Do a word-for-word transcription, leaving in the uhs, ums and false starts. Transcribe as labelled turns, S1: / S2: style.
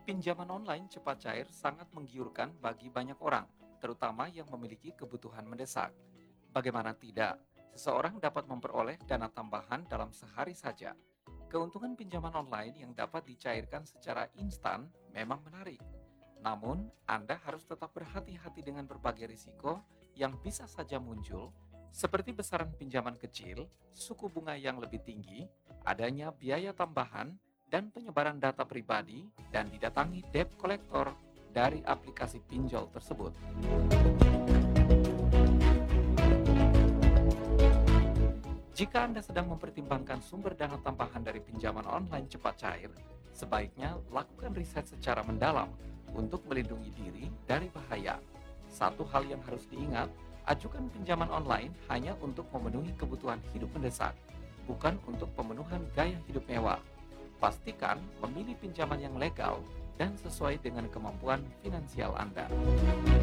S1: Pinjaman online cepat cair sangat menggiurkan bagi banyak orang, terutama yang memiliki kebutuhan mendesak. Bagaimana tidak, seseorang dapat memperoleh dana tambahan dalam sehari saja. Keuntungan pinjaman online yang dapat dicairkan secara instan memang menarik. Namun, Anda harus tetap berhati-hati dengan berbagai risiko yang bisa saja muncul, seperti besaran pinjaman kecil, suku bunga yang lebih tinggi, adanya biaya tambahan, dan penyebaran data pribadi, dan didatangi debt collector dari aplikasi pinjol tersebut. Jika Anda sedang mempertimbangkan sumber dana tambahan dari pinjaman online cepat cair, sebaiknya lakukan riset secara mendalam untuk melindungi diri dari bahaya. Satu hal yang harus diingat, ajukan pinjaman online hanya untuk memenuhi kebutuhan hidup mendesak, bukan untuk pemenuhan gaya hidup mewah. Pastikan memilih pinjaman yang legal dan sesuai dengan kemampuan finansial Anda.